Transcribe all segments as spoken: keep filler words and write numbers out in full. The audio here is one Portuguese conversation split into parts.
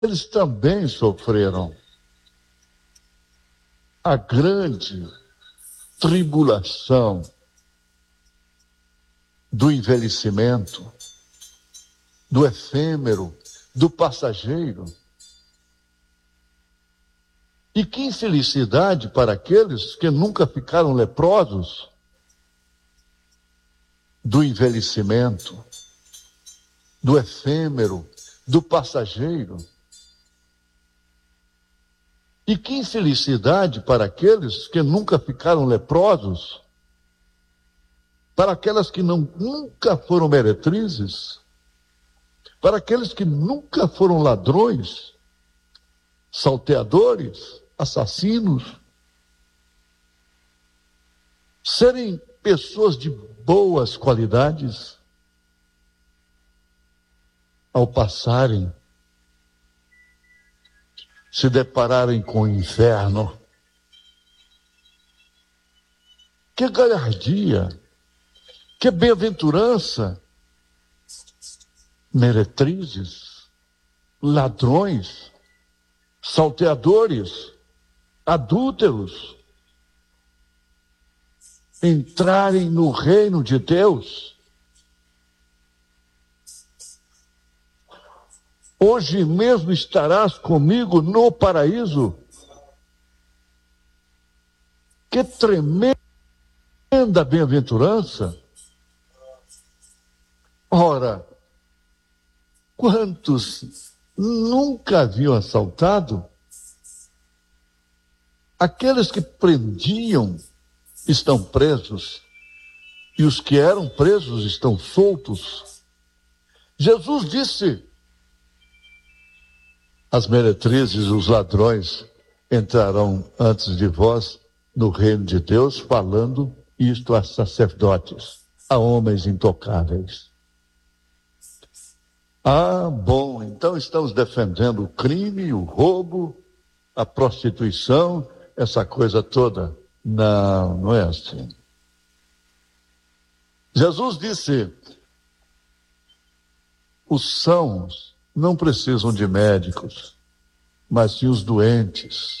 eles também sofreram a grande tribulação do envelhecimento, do efêmero, do passageiro. E que infelicidade para aqueles que nunca ficaram leprosos do envelhecimento, do efêmero, do passageiro. E que infelicidade para aqueles que nunca ficaram leprosos, para aquelas que não, nunca foram meretrizes, para aqueles que nunca foram ladrões, salteadores, assassinos, serem pessoas de boas qualidades, ao passarem, se depararem com o inferno. Que galhardia, que bem-aventurança, meretrizes, ladrões, salteadores, adúlteros, entrarem no reino de Deus. Hoje mesmo estarás comigo no paraíso. Que tremenda bem-aventurança! Ora, quantos nunca haviam assaltado? Aqueles que prendiam estão presos, e os que eram presos estão soltos. Jesus disse: as meretrizes e os ladrões entrarão antes de vós no reino de Deus, falando isto a sacerdotes, a homens intocáveis. Ah, bom, então estamos defendendo o crime, o roubo, a prostituição, essa coisa toda. Não, não é assim. Jesus disse: os sãos não precisam de médicos, mas sim os doentes.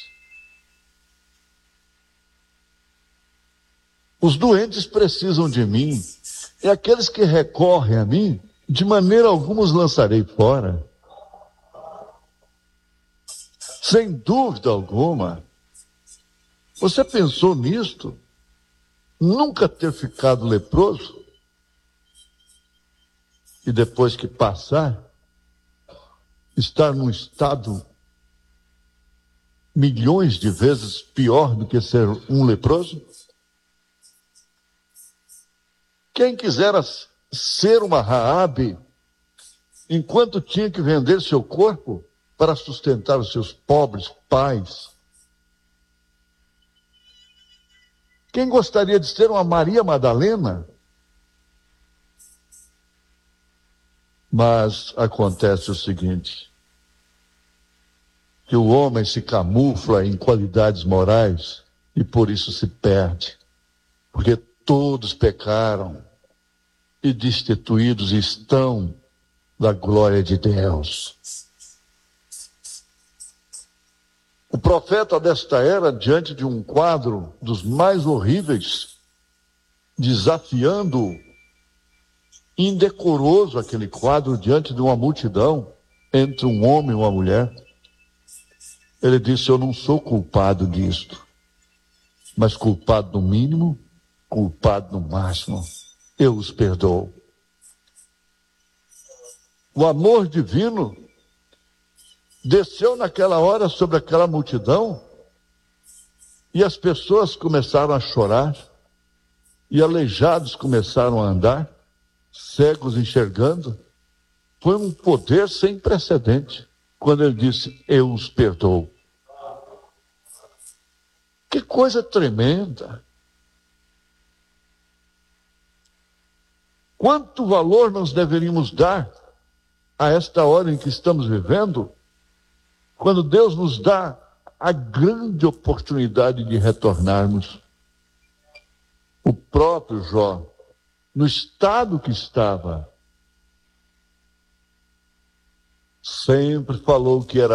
Os doentes precisam de mim, e aqueles que recorrem a mim, de maneira alguma os lançarei fora. Sem dúvida alguma. Você pensou nisto? Nunca ter ficado leproso? E depois que passar, estar num estado milhões de vezes pior do que ser um leproso? Quem quisera ser uma Raabe, enquanto tinha que vender seu corpo para sustentar os seus pobres pais? Quem gostaria de ser uma Maria Madalena? Mas acontece o seguinte, que o homem se camufla em qualidades morais e por isso se perde, porque todos pecaram e destituídos estão da glória de Deus. O profeta desta era, diante de um quadro dos mais horríveis, desafiando, indecoroso aquele quadro diante de uma multidão, entre um homem e uma mulher, ele disse: eu não sou culpado disto, mas culpado no mínimo, culpado no máximo, eu os perdoo. O amor divino desceu naquela hora sobre aquela multidão, e as pessoas começaram a chorar, e aleijados começaram a andar, cegos enxergando. Foi um poder sem precedente, quando ele disse: eu os perdoo. Que coisa tremenda! Quanto valor nós deveríamos dar a esta hora em que estamos vivendo, quando Deus nos dá a grande oportunidade de retornarmos. O próprio Jó, no estado que estava, sempre falou que era